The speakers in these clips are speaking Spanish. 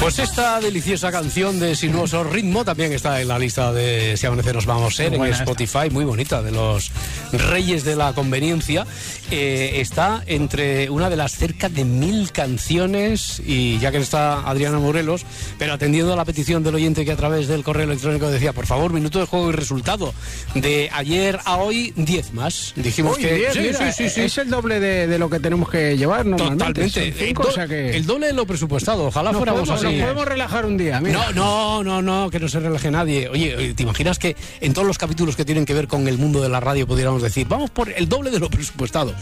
Pues esta deliciosa canción de Sinuoso Ritmo también está en la lista de Si Amanece Nos Vamos a Ser en Spotify, muy bonita, de los Reyes de la Conveniencia. Está entre una de las cerca de 1000 canciones, y ya que está Adriana Morelos, pero atendiendo a la petición del oyente que a través del correo electrónico decía, por favor, minuto de juego y resultado. De ayer a hoy, 10 más. Dijimos que 10, mira, sí. Es el doble de lo que tenemos que llevar normalmente. Totalmente. 5, o sea que... El doble de lo presupuestado. Ojalá fuéramos así. Nos podemos relajar un día. Mira. No, que no se relaje nadie. Oye, ¿te imaginas que en todos los capítulos que tienen que ver con el mundo de la radio pudiéramos decir, vamos por el doble de lo presupuestado?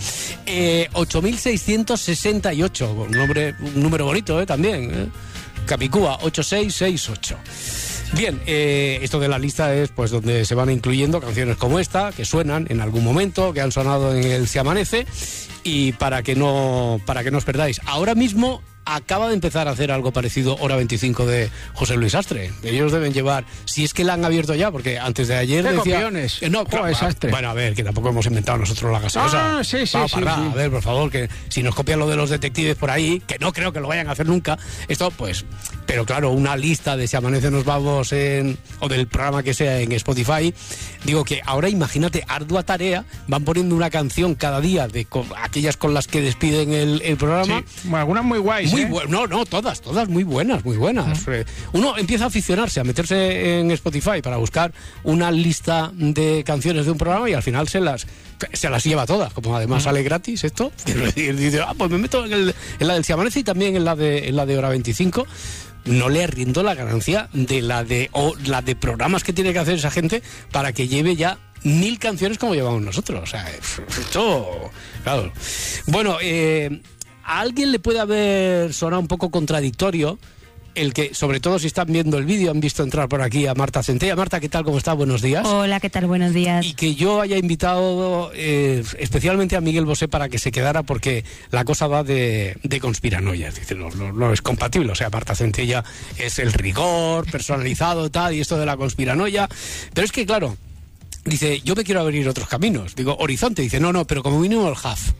8.668, un número bonito, también. Capicúa, 8668. Bien, esto de la lista es pues donde se van incluyendo canciones como esta, que suenan en algún momento, que han sonado en el Se Amanece, y para que no os perdáis. Ahora mismo acaba de empezar a hacer algo parecido Hora 25 de José Luis Astre. Ellos deben llevar, si es que la han abierto ya, porque antes de ayer decía... copiones. No, claro, Astre. Bueno, a ver, que tampoco hemos inventado nosotros la gaseosa. Sí. A ver, por favor, que si nos copian lo de los detectives por ahí, que no creo que lo vayan a hacer nunca, esto pues... Pero claro, una lista de Si Amanece Nos Vamos o del programa que sea en Spotify, digo que ahora imagínate, ardua tarea, van poniendo una canción cada día de aquellas con las que despiden el programa. Sí. Bueno, algunas muy guays, todas muy buenas. Uno empieza a aficionarse, a meterse en Spotify para buscar una lista de canciones de un programa y al final se las lleva todas, como además sale gratis esto, y dice, pues me meto en la del Se Amanece y también en la de Hora 25. No le arriendo la ganancia de la de programas que tiene que hacer esa gente para que lleve ya 1000 canciones como llevamos nosotros. O sea, esto, claro. Bueno, a alguien le puede haber sonado un poco contradictorio el que, sobre todo si están viendo el vídeo, han visto entrar por aquí a Marta Centella. Marta, ¿qué tal? ¿Cómo está? Buenos días. Hola, ¿qué tal? Buenos días. Y que yo haya invitado especialmente a Miguel Bosé para que se quedara, porque la cosa va de conspiranoias. Dice, no es compatible. O sea, Marta Centella es el rigor personalizado, tal, y esto de la conspiranoia. Pero es que, claro, dice, yo me quiero abrir otros caminos. Digo, Horizonte. Dice, no, pero como mínimo el HAF.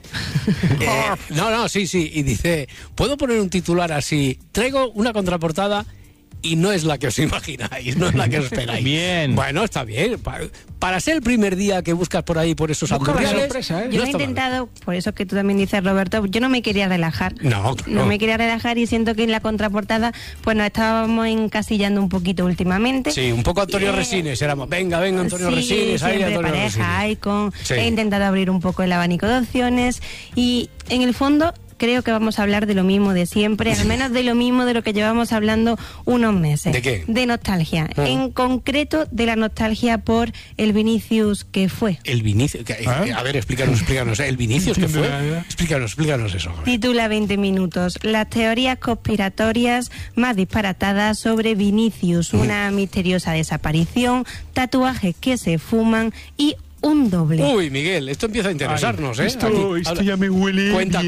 Sí. Y dice, ¿puedo poner un titular así? Traigo una contraportada y no es la que os imagináis, no es la que os esperáis. Bien. Bueno, está bien. Para ser el primer día que buscas por ahí, por esos hamburgueses... Yo he intentado, por eso que tú también dices, Roberto, yo no me quería relajar. No me quería relajar, y siento que en la contraportada pues nos estábamos encasillando un poquito últimamente. Sí, un poco Antonio Resines, éramos, venga, Antonio Resines, ahí Antonio pareja, Resines. Sí. He intentado abrir un poco el abanico de opciones y en el fondo... Creo que vamos a hablar de lo mismo de siempre, al menos de lo mismo de lo que llevamos hablando unos meses. ¿De qué? De nostalgia. En concreto, de la nostalgia por el Vinicius que fue. El Vinicius... A ver, explícanos. ¿El Vinicius que fue? Explícanos eso. Titula 20 minutos. Las teorías conspiratorias más disparatadas sobre Vinicius. Una misteriosa desaparición, tatuajes que se fuman y un doble. Uy, Miguel, esto empieza a interesarnos, Esto ya me huele. Cuenta.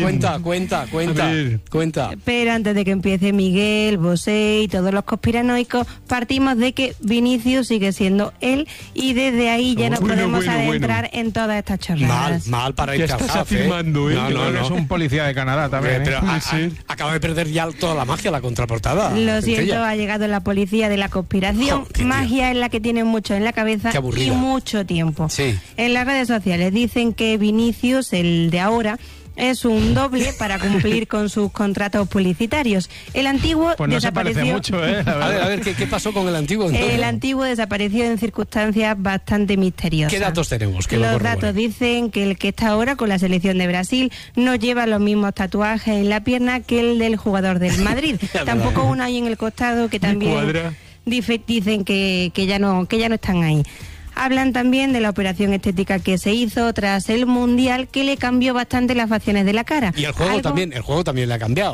Pero antes de que empiece Miguel, Bosé y todos los conspiranoicos, partimos de que Vinicius sigue siendo él, y desde ahí ya nos podemos adentrar en todas estas chorradas. Mal para ir al CAF. Estás afirmando, No, es un policía de Canadá también. Pero acaba de perder ya toda la magia, la contraportada. Lo siento, ha llegado la policía de la conspiración. Magia es la que tienen mucho en la cabeza y mucho tiempo. Sí. En las redes sociales dicen que Vinicius, el de ahora, es un doble para cumplir con sus contratos publicitarios. El antiguo pues no desapareció. Se parece mucho, A ver, ¿qué pasó con el antiguo entonces? El antiguo desapareció en circunstancias bastante misteriosas. ¿Qué datos tenemos? Los datos dicen que el que está ahora con la selección de Brasil no lleva los mismos tatuajes en la pierna que el del jugador del Madrid. Tampoco uno ahí en el costado, que también dicen que ya no están ahí. Hablan también de la operación estética que se hizo tras el Mundial, que le cambió bastante las facciones de la cara. Y el juego también le ha cambiado.